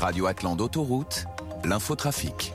Radio Atlan d'Autoroute, l'infotrafic.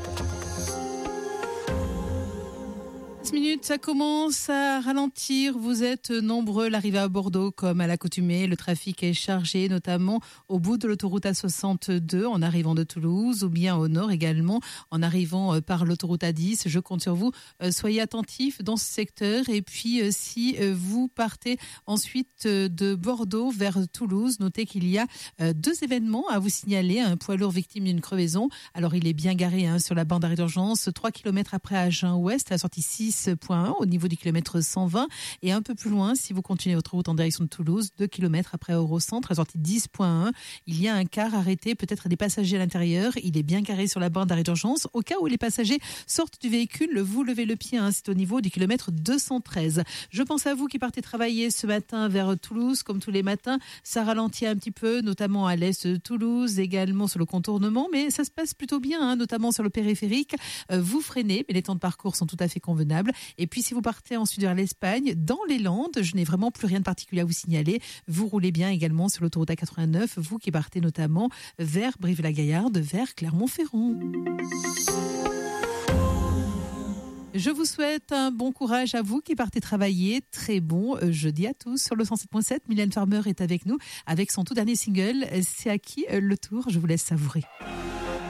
10 minutes, ça commence à ralentir. Vous êtes nombreux, l'arrivée à Bordeaux, comme à l'accoutumée. Le trafic est chargé, notamment au bout de l'autoroute A62, en arrivant de Toulouse, ou bien au nord également, en arrivant par l'autoroute A10. Je compte sur vous. Soyez attentifs dans ce secteur. Et puis, si vous partez ensuite de Bordeaux vers Toulouse, notez qu'il y a 2 événements à vous signaler. Un poids lourd victime d'une crevaison. Alors, il est bien garé sur la bande d'arrêt d'urgence, 3 km après Agen-Ouest, à la sortie 6.1 au niveau du kilomètre 120, et un peu plus loin, si vous continuez votre route en direction de Toulouse, 2 km après Eurocentre, à la sortie 10.1, il y a un car arrêté, peut-être des passagers à l'intérieur. Il est bien carré sur la bande d'arrêt d'urgence. Au cas où les passagers sortent du véhicule, vous levez le pied, c'est au niveau du kilomètre 213. Je pense à vous qui partez travailler ce matin vers Toulouse, comme tous les matins. Ça ralentit un petit peu, notamment à l'est de Toulouse, également sur le contournement, mais ça se passe plutôt bien, notamment sur le périphérique. Vous freinez, mais les temps de parcours sont tout à fait convenables. Et puis si vous partez ensuite vers l'Espagne, dans les Landes, je n'ai vraiment plus rien de particulier à vous signaler. Vous roulez bien également sur l'autoroute A89, vous qui partez notamment vers Brive-la-Gaillarde, vers Clermont-Ferrand. Je vous souhaite un bon courage à vous qui partez travailler. Très bon jeudi à tous. Sur le 107.7, Mylène Farmer est avec nous avec son tout dernier single. C'est à qui le tour? Je vous laisse savourer.